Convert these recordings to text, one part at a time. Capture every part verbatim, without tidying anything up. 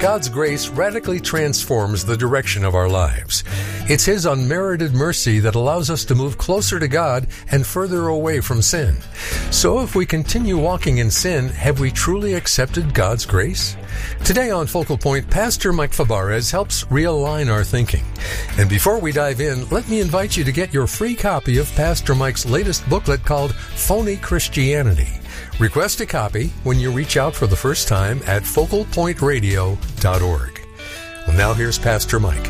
God's grace radically transforms the direction of our lives. It's His unmerited mercy that allows us to move closer to God and further away from sin. So if we continue walking in sin, have we truly accepted God's grace? Today on Focal Point, Pastor Mike Fabarez helps realign our thinking. And before we dive in, let me invite you to get your free copy of Pastor Mike's latest booklet called Phony Christianity. Request a copy when you reach out for the first time at focal point radio dot org. Well, now here's Pastor Mike.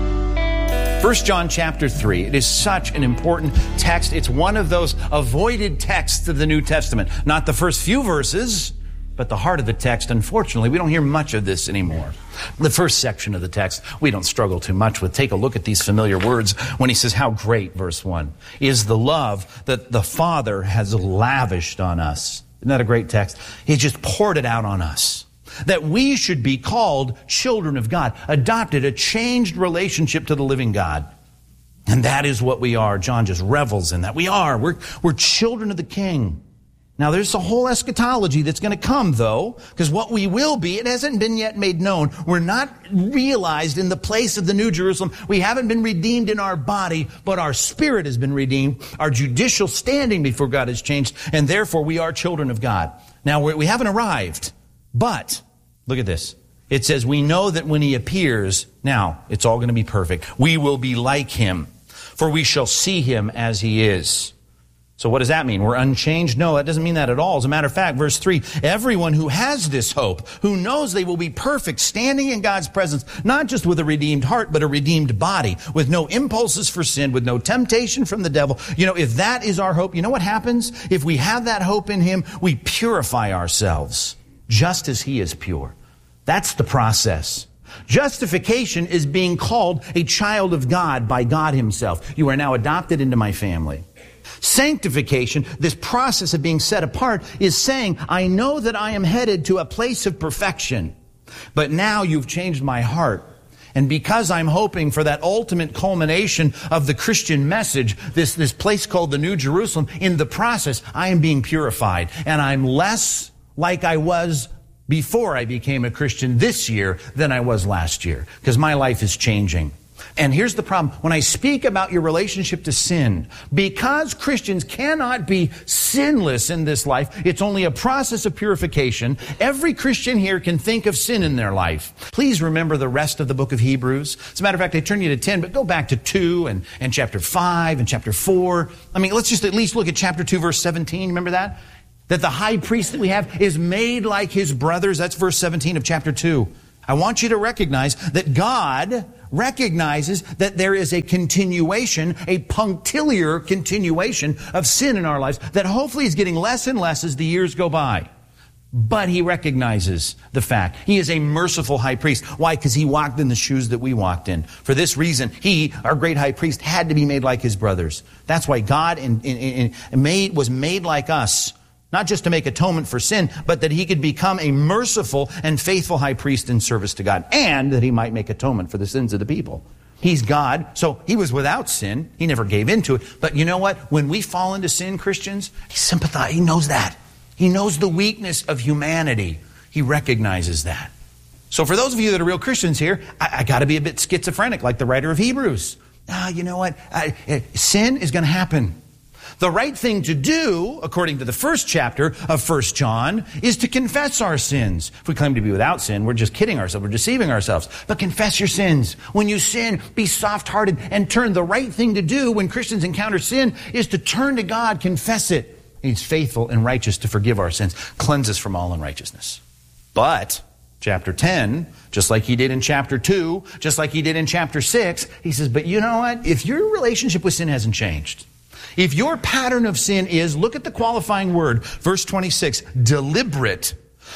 First John chapter three. It is such an important text. It's one of those avoided texts of the New Testament. Not the first few verses, but the heart of the text. Unfortunately, we don't hear much of this anymore. The first section of the text, we don't struggle too much with. Take a look at these familiar words when he says, how great, verse one, is the love that the Father has lavished on us. Isn't that a great text? He just poured it out on us. That we should be called children of God, adopted, a changed relationship to the living God. And that is what we are. John just revels in that. We are. We're, we're children of the King. Now, there's a whole eschatology that's going to come, though, because what we will be, it hasn't been yet made known. We're not realized in the place of the New Jerusalem. We haven't been redeemed in our body, but our spirit has been redeemed. Our judicial standing before God has changed, and therefore we are children of God. Now, we haven't arrived, but look at this. It says, we know that when He appears, now, it's all going to be perfect. We will be like Him, for we shall see Him as He is. So what does that mean? We're unchanged? No, that doesn't mean that at all. As a matter of fact, verse three, everyone who has this hope, who knows they will be perfect, standing in God's presence, not just with a redeemed heart, but a redeemed body, with no impulses for sin, with no temptation from the devil. You know, if that is our hope, you know what happens? If we have that hope in Him, we purify ourselves, just as He is pure. That's the process. Justification is being called a child of God by God Himself. You are now adopted into my family. Sanctification, this process of being set apart, is saying, I know that I am headed to a place of perfection, but now you've changed my heart. And because I'm hoping for that ultimate culmination of the Christian message, this, this place called the New Jerusalem, in the process, I am being purified. And I'm less like I was before I became a Christian this year than I was last year, because my life is changing. And here's the problem. When I speak about your relationship to sin, because Christians cannot be sinless in this life, it's only a process of purification. Every Christian here can think of sin in their life. Please remember the rest of the book of Hebrews. As a matter of fact, I turn you to ten, but go back to two and, and chapter five and chapter four. I mean, let's just at least look at chapter two, verse seventeen. Remember that? That the high priest that we have is made like his brothers. That's verse seventeen of chapter two. I want you to recognize that God recognizes that there is a continuation, a punctiliar continuation of sin in our lives that hopefully is getting less and less as the years go by. But He recognizes the fact. He is a merciful high priest. Why? Because He walked in the shoes that we walked in. For this reason, He, our great high priest, had to be made like His brothers. That's why God in, in, in made, was made like us. Not just to make atonement for sin, but that He could become a merciful and faithful high priest in service to God, and that He might make atonement for the sins of the people. He's God, so He was without sin. He never gave into it. But you know what? When we fall into sin, Christians, He sympathizes. He knows that. He knows the weakness of humanity. He recognizes that. So for those of you that are real Christians here, I, I got to be a bit schizophrenic, like the writer of Hebrews. Ah, you know what? I, uh, sin is going to happen. The right thing to do, according to the first chapter of First John, is to confess our sins. If we claim to be without sin, we're just kidding ourselves, we're deceiving ourselves. But confess your sins. When you sin, be soft-hearted and turn. The right thing to do when Christians encounter sin is to turn to God, confess it. He's faithful and righteous to forgive our sins, cleanse us from all unrighteousness. But chapter ten, just like He did in chapter two, just like He did in chapter six, He says, but you know what? If your relationship with sin hasn't changed, if your pattern of sin is, look at the qualifying word, verse twenty-six, deliberate.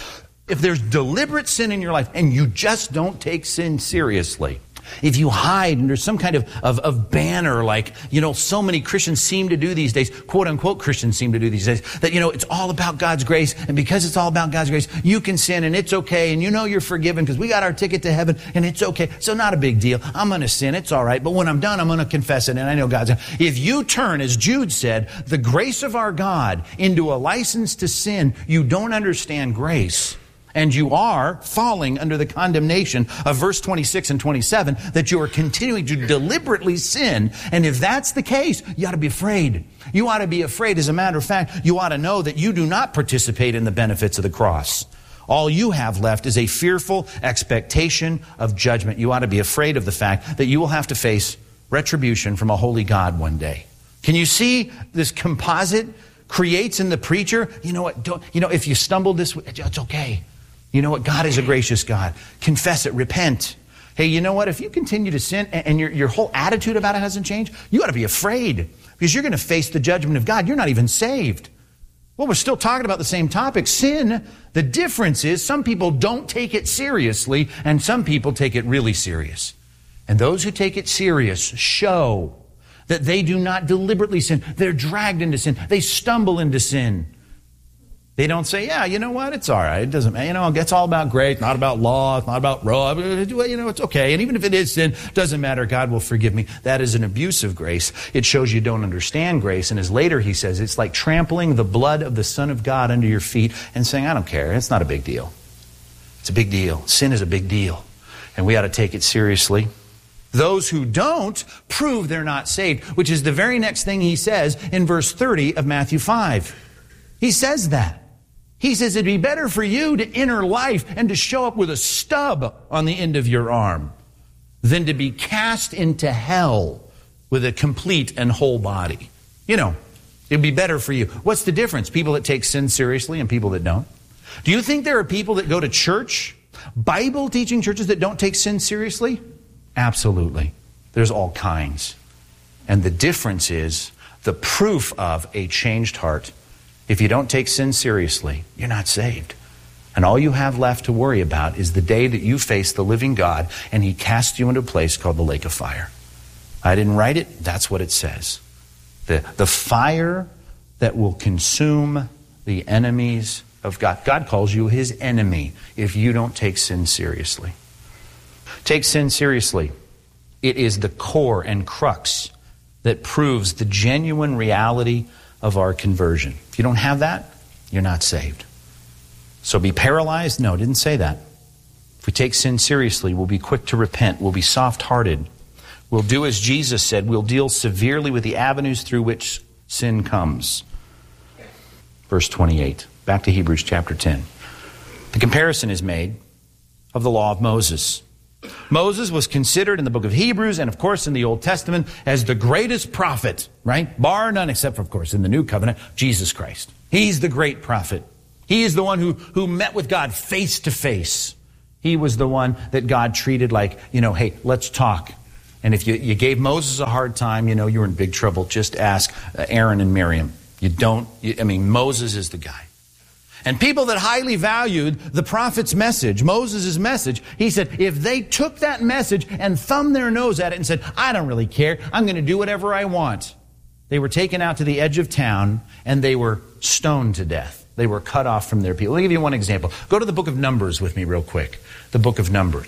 If there's deliberate sin in your life and you just don't take sin seriously, if you hide under some kind of, of, of banner like, you know, so many Christians seem to do these days, quote unquote Christians seem to do these days, that, you know, it's all about God's grace, and because it's all about God's grace, you can sin and it's okay, and you know you're forgiven because we got our ticket to heaven and it's okay. So not a big deal. I'm going to sin. It's all right. But when I'm done, I'm going to confess it, and I know God's going to. If you turn, as Jude said, the grace of our God into a license to sin, you don't understand grace. And you are falling under the condemnation of verse twenty-six and twenty-seven, that you are continuing to deliberately sin. And if that's the case, you ought to be afraid. You ought to be afraid. As a matter of fact, you ought to know that you do not participate in the benefits of the cross. All you have left is a fearful expectation of judgment. You ought to be afraid of the fact that you will have to face retribution from a holy God one day. Can you see this composite creates in the preacher? You know what? Don't, you know, if you stumble this way, it's okay. You know what? God is a gracious God. Confess it. Repent. Hey, you know what? If you continue to sin and your, your whole attitude about it hasn't changed, you ought to be afraid, because you're going to face the judgment of God. You're not even saved. Well, we're still talking about the same topic, sin. The difference is some people don't take it seriously and some people take it really serious. And those who take it serious show that they do not deliberately sin. They're dragged into sin. They stumble into sin. They don't say, yeah, you know what? It's all right. It doesn't matter. You know, it's all about grace, not about law, it's not about law. You know, it's okay. And even if it is sin, it doesn't matter. God will forgive me. That is an abuse of grace. It shows you don't understand grace. And as later he says, it's like trampling the blood of the Son of God under your feet and saying, I don't care. It's not a big deal. It's a big deal. Sin is a big deal. And we ought to take it seriously. Those who don't prove they're not saved, which is the very next thing he says in verse thirty of Matthew five. He says that. He says it'd be better for you to enter life and to show up with a stub on the end of your arm than to be cast into hell with a complete and whole body. You know, it'd be better for you. What's the difference? People that take sin seriously and people that don't? Do you think there are people that go to church, Bible teaching churches, that don't take sin seriously? Absolutely. There's all kinds. And the difference is the proof of a changed heart. If you don't take sin seriously, you're not saved. And all you have left to worry about is the day that you face the living God and He casts you into a place called the lake of fire. I didn't write it. That's what it says. The, the fire that will consume the enemies of God. God calls you His enemy if you don't take sin seriously. Take sin seriously. It is the core and crux that proves the genuine reality of our conversion. If you don't have that, you're not saved. So be paralyzed? No, it didn't say that. If we take sin seriously, we'll be quick to repent. We'll be soft-hearted. We'll do as Jesus said. We'll deal severely with the avenues through which sin comes. Verse twenty-eight. Back to Hebrews chapter ten. The comparison is made of the law of Moses. Moses was considered in the book of Hebrews and, of course, in the Old Testament as the greatest prophet, right? Bar none, except for, of course, in the New Covenant, Jesus Christ. He's the great prophet. He is the one who, who met with God face to face. He was the one that God treated like, you know, hey, let's talk. And if you, you gave Moses a hard time, you know, you're in big trouble. Just ask Aaron and Miriam. You don't, you, I mean, Moses is the guy. And people that highly valued the prophet's message, Moses' message, he said, if they took that message and thumbed their nose at it and said, I don't really care, I'm going to do whatever I want, they were taken out to the edge of town and they were stoned to death. They were cut off from their people. Let me give you one example. Go to the book of Numbers with me real quick. The book of Numbers.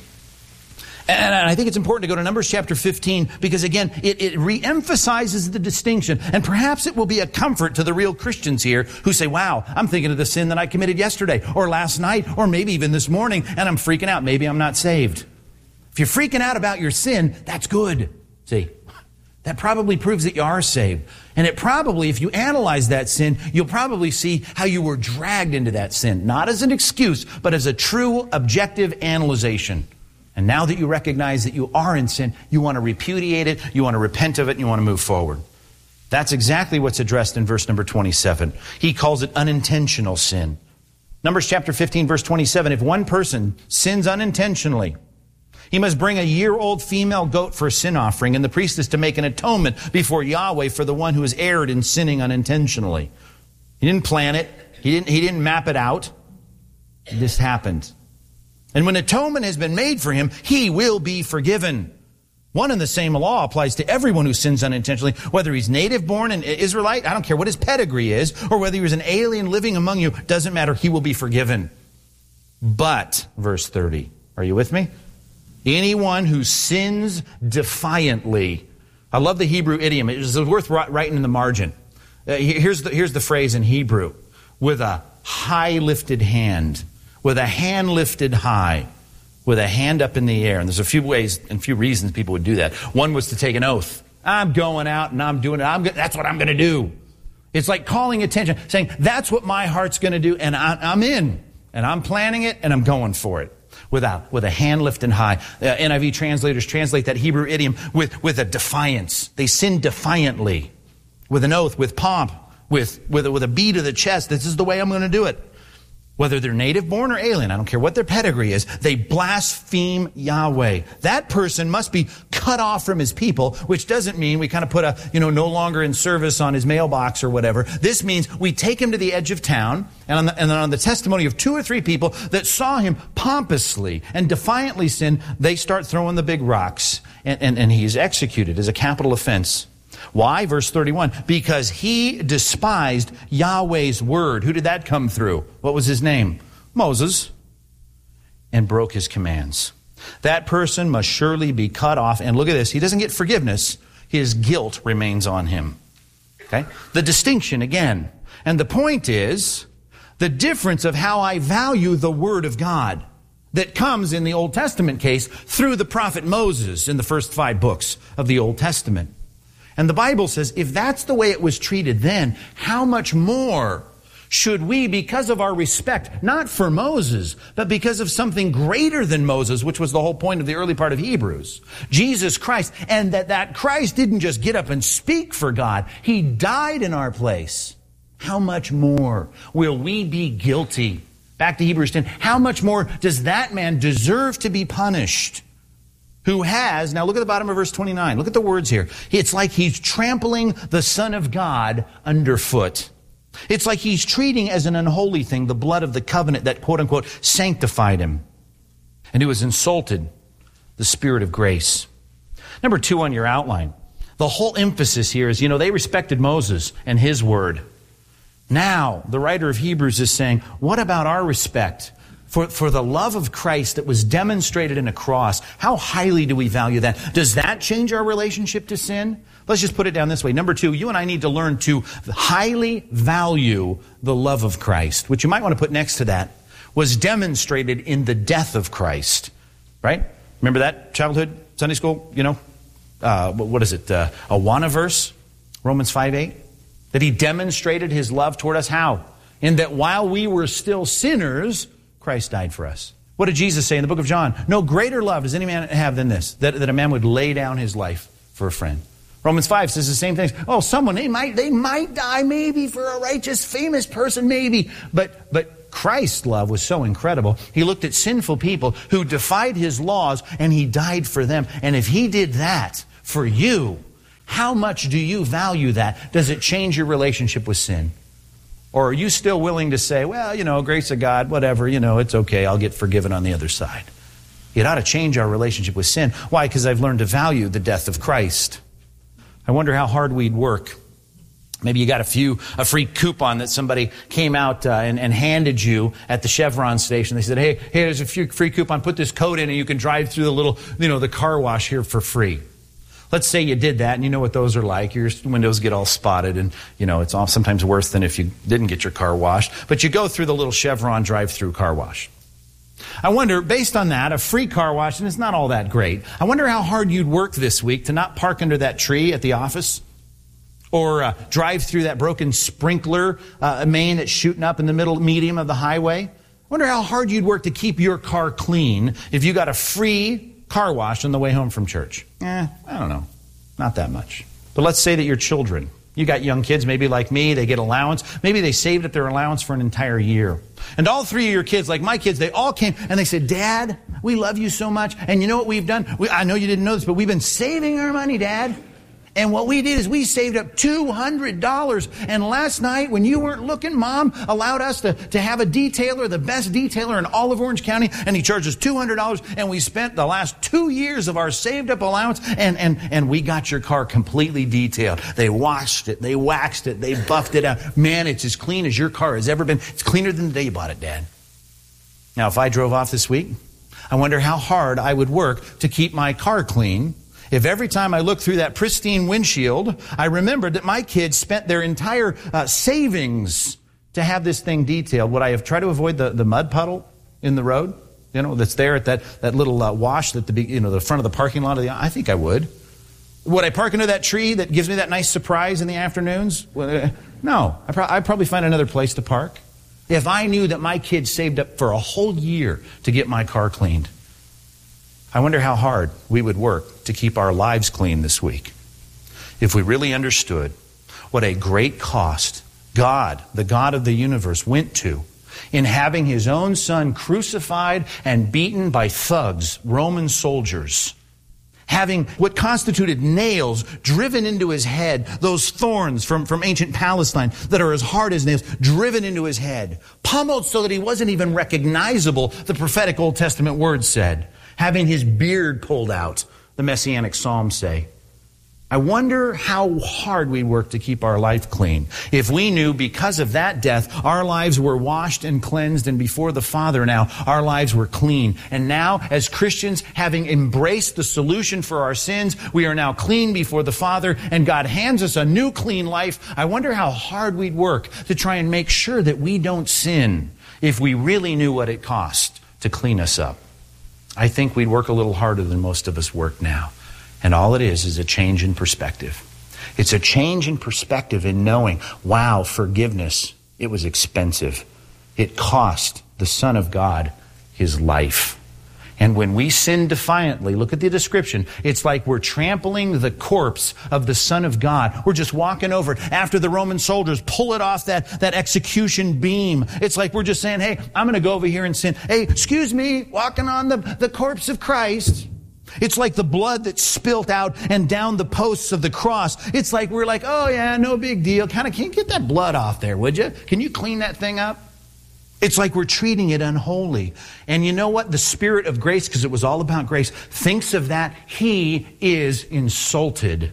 And I think it's important to go to Numbers chapter fifteen because, again, it, it re-emphasizes the distinction. And perhaps it will be a comfort to the real Christians here who say, wow, I'm thinking of the sin that I committed yesterday or last night or maybe even this morning and I'm freaking out. Maybe I'm not saved. If you're freaking out about your sin, that's good. See, that probably proves that you are saved. And it probably, if you analyze that sin, you'll probably see how you were dragged into that sin. Not as an excuse, but as a true objective analyzation. And now that you recognize that you are in sin, you want to repudiate it, you want to repent of it, and you want to move forward. That's exactly what's addressed in verse number twenty-seven. He calls it unintentional sin. Numbers chapter fifteen, verse twenty-seven. If one person sins unintentionally, he must bring a year-old female goat for a sin offering, and the priest is to make an atonement before Yahweh for the one who has erred in sinning unintentionally. He didn't plan it. He didn't, he didn't map it out. This happened. And when atonement has been made for him, he will be forgiven. One and the same law applies to everyone who sins unintentionally, whether he's native born and Israelite, I don't care what his pedigree is, or whether he was an alien living among you, doesn't matter, he will be forgiven. But, verse thirty, are you with me? Anyone who sins defiantly. I love the Hebrew idiom. It's worth writing in the margin. Uh, here's, the, here's the phrase in Hebrew. With a high lifted hand. with a hand lifted high, with a hand up in the air. And there's a few ways and a few reasons people would do that. One was to take an oath. I'm going out and I'm doing it. I'm go- that's what I'm going to do. It's like calling attention, saying, that's what my heart's going to do, and I- I'm in. And I'm planning it, and I'm going for it. With a, with a hand lifted high. Uh, N I V translators translate that Hebrew idiom with, with a defiance. They sin defiantly. With an oath, with pomp, with, with, a, with a beat of the chest. This is the way I'm going to do it. Whether they're native born or alien, I don't care what their pedigree is, they blaspheme Yahweh. That person must be cut off from his people, which doesn't mean we kind of put a, you know, no longer in service on his mailbox or whatever. This means we take him to the edge of town, and on the, and then on the testimony of two or three people that saw him pompously and defiantly sin, they start throwing the big rocks, and, and, and he's executed as a capital offense. Why? Verse thirty-one, because he despised Yahweh's word. Who did that come through? What was his name? Moses. And broke his commands. That person must surely be cut off. And look at this. He doesn't get forgiveness. His guilt remains on him. Okay? The distinction again. And the point is the difference of how I value the word of God that comes in the Old Testament case through the prophet Moses in the first five books of the Old Testament. And the Bible says, if that's the way it was treated then, how much more should we, because of our respect, not for Moses, but because of something greater than Moses, which was the whole point of the early part of Hebrews, Jesus Christ, and that that Christ didn't just get up and speak for God, he died in our place. How much more will we be guilty? Back to Hebrews ten. How much more does that man deserve to be punished? Who has, now look at the bottom of verse twenty-nine. Look at the words here. It's like he's trampling the Son of God underfoot. It's like he's treating as an unholy thing the blood of the covenant that, quote unquote, sanctified him. And who has insulted the Spirit of grace. Number two on your outline. The whole emphasis here is, you know, they respected Moses and his word. Now, the writer of Hebrews is saying, what about our respect? For, for the love of Christ that was demonstrated in a cross, how highly do we value that? Does that change our relationship to sin? Let's just put it down this way. Number two, you and I need to learn to highly value the love of Christ, which you might want to put next to that, was demonstrated in the death of Christ. Right? Remember that childhood Sunday school, you know, uh, what is it, uh, Awana verse, Romans five eight? That he demonstrated his love toward us. How? In that while we were still sinners, Christ died for us. What did Jesus say in the book of John? No greater love does any man have than this, that, that a man would lay down his life for a friend. Romans five says the same thing. Oh, someone, they might, they might die maybe for a righteous, famous person maybe. But, but Christ's love was so incredible. He looked at sinful people who defied his laws and he died for them. And if he did that for you, how much do you value that? Does it change your relationship with sin? Or are you still willing to say, well, you know, grace of God, whatever, you know, it's okay, I'll get forgiven on the other side. It ought to change our relationship with sin. Why? Because I've learned to value the death of Christ. I wonder how hard we'd work. Maybe you got a few, a free coupon that somebody came out uh, and, and handed you at the Chevron station. They said, hey, hey, there's a few free coupon, put this code in and you can drive through the little, you know, the car wash here for free. Let's say you did that, and you know what those are like. Your windows get all spotted, and you know it's all sometimes worse than if you didn't get your car washed. But you go through the little Chevron drive-through car wash. I wonder, based on that, a free car wash, and it's not all that great, I wonder how hard you'd work this week to not park under that tree at the office, or uh, drive through that broken sprinkler uh, main that's shooting up in the middle medium of the highway. I wonder how hard you'd work to keep your car clean if you got a free car wash on the way home from church. Eh, I don't know. Not that much. But let's say that your children, you got young kids, maybe like me, they get allowance. Maybe they saved up their allowance for an entire year. And all three of your kids, like my kids, they all came and they said, Dad, we love you so much. And you know what we've done? We, I know you didn't know this, but we've been saving our money, Dad. And what we did is we saved up two hundred dollars. And last night, when you weren't looking, Mom allowed us to, to have a detailer, the best detailer in all of Orange County. And he charged us two hundred dollars. And we spent the last two years of our saved up allowance. And, and, and we got your car completely detailed. They washed it. They waxed it. They buffed it out. Man, it's as clean as your car has ever been. It's cleaner than the day you bought it, Dad. Now, if I drove off this week, I wonder how hard I would work to keep my car clean if every time I look through that pristine windshield, I remembered that my kids spent their entire uh, savings to have this thing detailed. Would I have tried to avoid the, the mud puddle in the road? You know, that's there at that, that little uh, wash that the you know the front of the parking lot of the. I think I would. Would I park under that tree that gives me that nice surprise in the afternoons? Well, uh, no, I pro- I'd probably find another place to park. If I knew that my kids saved up for a whole year to get my car cleaned, I wonder how hard we would work to keep our lives clean this week. If we really understood what a great cost God, the God of the universe, went to in having his own son crucified and beaten by thugs, Roman soldiers, having what constituted nails driven into his head, those thorns from, from ancient Palestine that are as hard as nails, driven into his head, pummeled so that he wasn't even recognizable, the prophetic Old Testament words said, having his beard pulled out, the Messianic Psalms say. I wonder how hard we work to keep our life clean if we knew because of that death our lives were washed and cleansed, and before the Father now our lives were clean. And now as Christians, having embraced the solution for our sins, we are now clean before the Father, and God hands us a new clean life. I wonder how hard we'd work to try and make sure that we don't sin if we really knew what it cost to clean us up. I think we'd work a little harder than most of us work now. And all it is is a change in perspective. It's a change in perspective in knowing, wow, forgiveness, it was expensive. It cost the Son of God his life. And when we sin defiantly, look at the description, it's like we're trampling the corpse of the Son of God. We're just walking over it after the Roman soldiers pull it off that, that execution beam. It's like we're just saying, hey, I'm going to go over here and sin. Hey, excuse me, walking on the, the corpse of Christ. It's like the blood that's spilt out and down the posts of the cross. It's like we're like, oh yeah, no big deal. Kind of, can you get that blood off there, would you? Can you clean that thing up? It's like we're treating it unholy. And you know what? The Spirit of grace, because it was all about grace, thinks of that. He is insulted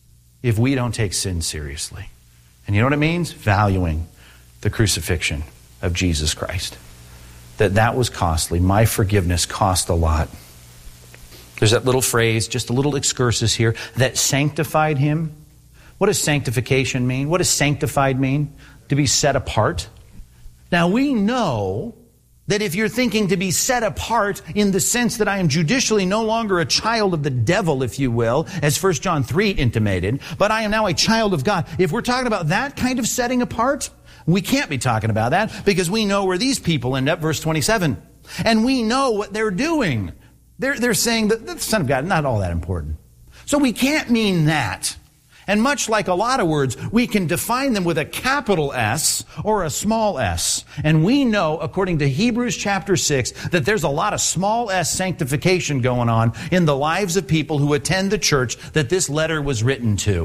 if we don't take sin seriously. And you know what it means? Valuing the crucifixion of Jesus Christ. That that was costly. My forgiveness cost a lot. There's that little phrase, just a little excursus here, that sanctified him. What does sanctification mean? What does sanctified mean? To be set apart. Now we know that if you're thinking to be set apart in the sense that I am judicially no longer a child of the devil, if you will, as First John three intimated, but I am now a child of God. If we're talking about that kind of setting apart, we can't be talking about that because we know where these people end up, verse twenty-seven. And we know what they're doing. They're, they're saying that the Son of God is not all that important. So we can't mean that. And much like a lot of words, we can define them with a capital S or a small s. And we know, according to Hebrews chapter six, that there's a lot of small s sanctification going on in the lives of people who attend the church that this letter was written to.